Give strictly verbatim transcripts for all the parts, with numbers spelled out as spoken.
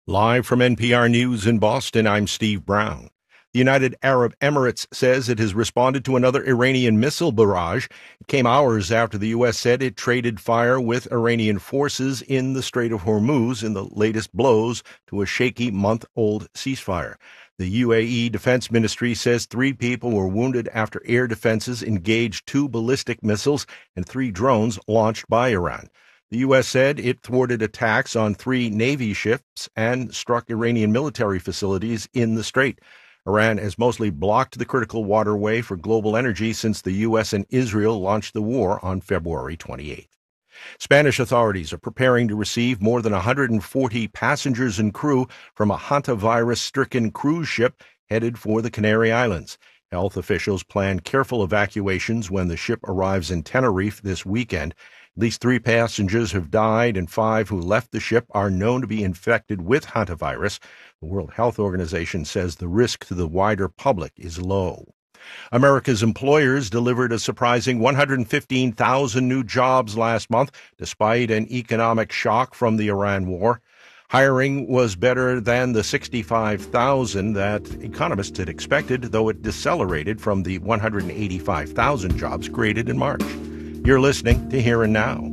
Live from N P R News in Boston, I'm Steve Brown. The United Arab Emirates says it has responded to another Iranian missile barrage. It came hours after the U S said it traded fire with Iranian forces in the Strait of Hormuz in the latest blows to a shaky month-old ceasefire. The U A E Defense Ministry says three people were wounded after air defenses engaged two ballistic missiles and three drones launched by Iran. The U S said it thwarted attacks on three Navy ships and struck Iranian military facilities in the strait. Iran has mostly blocked the critical waterway for global energy since the U S and Israel launched the war on February twenty-eighth. Spanish authorities are preparing to receive more than one hundred forty passengers and crew from a hantavirus-stricken cruise ship headed for the Canary Islands. Health officials plan careful evacuations when the ship arrives in Tenerife this weekend. At least three passengers have died, and five who left the ship are known to be infected with hantavirus. The World Health Organization says the risk to the wider public is low. America's employers delivered a surprising one hundred fifteen thousand new jobs last month, despite an economic shock from the Iran war. Hiring was better than the sixty-five thousand that economists had expected, though it decelerated from the one hundred eighty-five thousand jobs created in March. You're listening to Here and Now.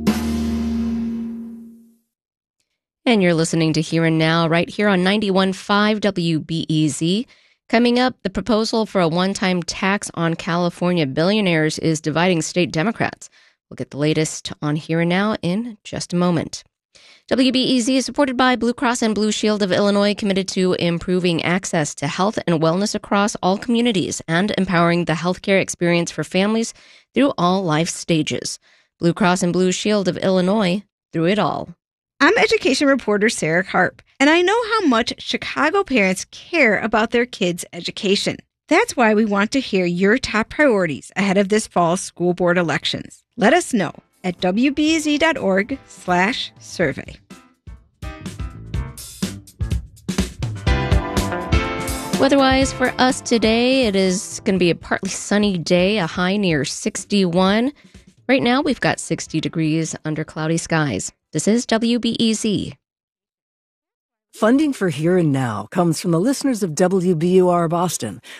And you're listening to Here and Now right here on ninety-one point five W B E Z. Coming up, the proposal for a one-time tax on California billionaires is dividing state Democrats. We'll get the latest on Here and Now in just a moment. W B E Z is supported by Blue Cross and Blue Shield of Illinois, committed to improving access to health and wellness across all communities and empowering the healthcare experience for families through all life stages. Blue Cross and Blue Shield of Illinois, through it all. I'm education reporter Sarah Karp, and I know how much Chicago parents care about their kids' education. That's why we want to hear your top priorities ahead of this fall's school board elections. Let us know at wbez.org slash survey. Weather-wise for us today, it is going to be a partly sunny day, a high near sixty-one. Right now, we've got sixty degrees under cloudy skies. This is W B E Z. Funding for Here and Now comes from the listeners of W B U R Boston,